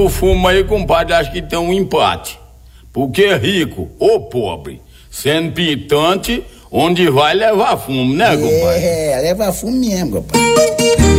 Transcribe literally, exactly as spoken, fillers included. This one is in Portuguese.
do fumo aí, compadre, acho que tem um empate. Porque rico ou pobre, sendo pitante, onde vai levar fumo, né, compadre? É, leva fumo mesmo, compadre.